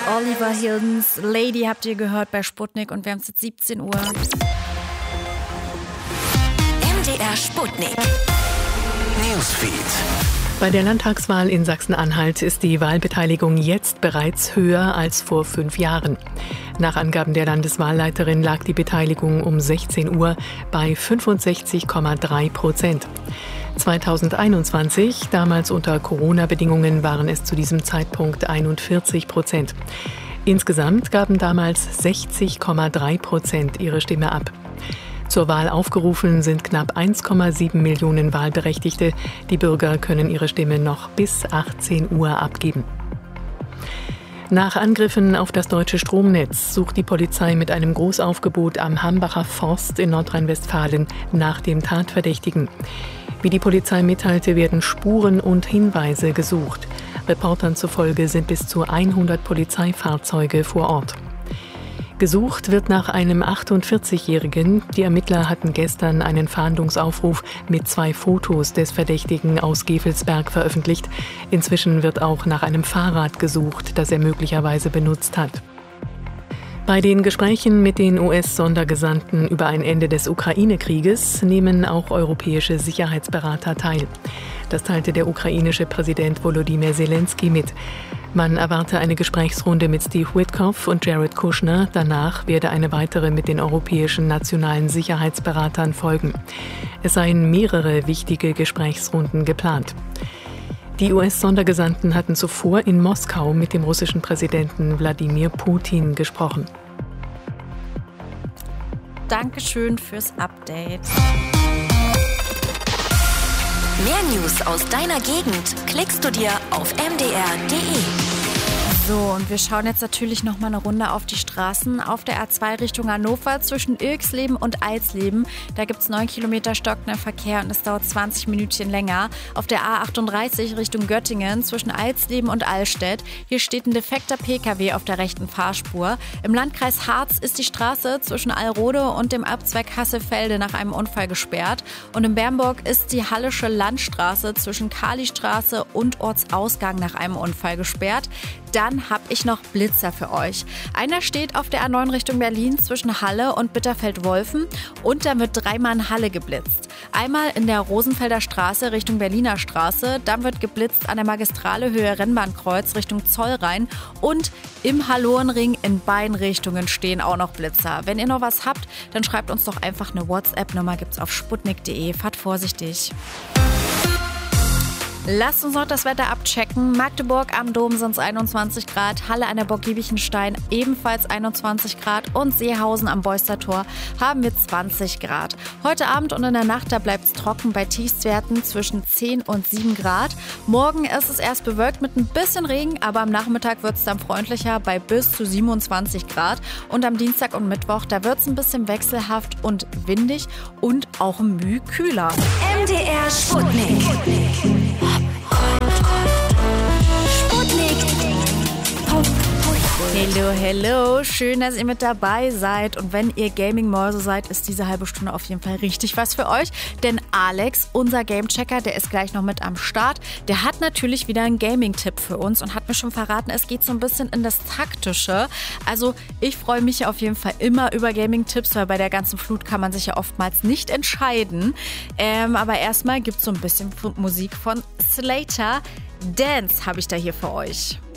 Oliver Heldens Lady habt ihr gehört bei Sputnik und wir haben es jetzt 17 Uhr. MDR Sputnik Newsfeed. Bei der Landtagswahl in Sachsen-Anhalt ist die Wahlbeteiligung jetzt bereits höher als vor 5 Jahren. Nach Angaben der Landeswahlleiterin lag die Beteiligung um 16 Uhr bei 65,3%. 2021, damals unter Corona-Bedingungen, waren es zu diesem Zeitpunkt 41%. Insgesamt gaben damals 60,3% ihre Stimme ab. Zur Wahl aufgerufen sind knapp 1,7 Millionen Wahlberechtigte. Die Bürger können ihre Stimme noch bis 18 Uhr abgeben. Nach Angriffen auf das deutsche Stromnetz sucht die Polizei mit einem Großaufgebot am Hambacher Forst in Nordrhein-Westfalen nach dem Tatverdächtigen. Wie die Polizei mitteilte, werden Spuren und Hinweise gesucht. Reportern zufolge sind bis zu 100 Polizeifahrzeuge vor Ort. Gesucht wird nach einem 48-Jährigen. Die Ermittler hatten gestern einen Fahndungsaufruf mit 2 Fotos des Verdächtigen aus Gevelsberg veröffentlicht. Inzwischen wird auch nach einem Fahrrad gesucht, das er möglicherweise benutzt hat. Bei den Gesprächen mit den US-Sondergesandten über ein Ende des Ukraine-Krieges nehmen auch europäische Sicherheitsberater teil. Das teilte der ukrainische Präsident Volodymyr Zelensky mit. Man erwarte eine Gesprächsrunde mit Steve Witkoff und Jared Kushner. Danach werde eine weitere mit den europäischen nationalen Sicherheitsberatern folgen. Es seien mehrere wichtige Gesprächsrunden geplant. Die US-Sondergesandten hatten zuvor in Moskau mit dem russischen Präsidenten Wladimir Putin gesprochen. Dankeschön fürs Update. Mehr News aus deiner Gegend klickst du dir auf mdr.de. So, und wir schauen jetzt natürlich noch mal eine Runde auf die Straßen. Auf der A2 Richtung Hannover zwischen Ilksleben und Alsleben. Da gibt es 9 Kilometer stockender Verkehr und es dauert 20 Minütchen länger. Auf der A38 Richtung Göttingen zwischen Alsleben und Allstedt. Hier steht ein defekter Pkw auf der rechten Fahrspur. Im Landkreis Harz ist die Straße zwischen Allrode und dem Abzweig Hassefelde nach einem Unfall gesperrt. Und in Bernburg ist die Hallische Landstraße zwischen Kalistraße und Ortsausgang nach einem Unfall gesperrt. Dann habe ich noch Blitzer für euch. Einer steht auf der A9 Richtung Berlin zwischen Halle und Bitterfeld-Wolfen und da wird 3-mal in Halle geblitzt. Einmal in der Rosenfelder Straße Richtung Berliner Straße, dann wird geblitzt an der Magistrale Höhe Rennbahnkreuz Richtung Zollrhein und im Hallorenring in beiden Richtungen stehen auch noch Blitzer. Wenn ihr noch was habt, dann schreibt uns doch einfach eine WhatsApp-Nummer, gibt's auf sputnik.de. Fahrt vorsichtig. Lasst uns noch das Wetter abchecken. Magdeburg am Dom sind es 21 Grad, Halle an der Burg Giebichenstein ebenfalls 21 Grad und Seehausen am Beustertor haben wir 20 Grad. Heute Abend und in der Nacht, da bleibt es trocken bei Tiefstwerten zwischen 10 und 7 Grad. Morgen ist es erst bewölkt mit ein bisschen Regen, aber am Nachmittag wird es dann freundlicher bei bis zu 27 Grad. Und am Dienstag und Mittwoch, da wird es ein bisschen wechselhaft und windig und auch ein Mühe kühler. MDR Sputnik. Hello, schön, dass ihr mit dabei seid. Und wenn ihr Gaming-Mäuse seid, ist diese halbe Stunde auf jeden Fall richtig was für euch. Denn Alex, unser Gamechecker, der ist gleich noch mit am Start. Der hat natürlich wieder einen Gaming-Tipp für uns und hat mir schon verraten, es geht so ein bisschen in das Taktische. Also ich freue mich auf jeden Fall immer über Gaming-Tipps, weil bei der ganzen Flut kann man sich ja oftmals nicht entscheiden. Aber erstmal gibt es so ein bisschen Musik von Slater. Dance habe ich da hier für euch.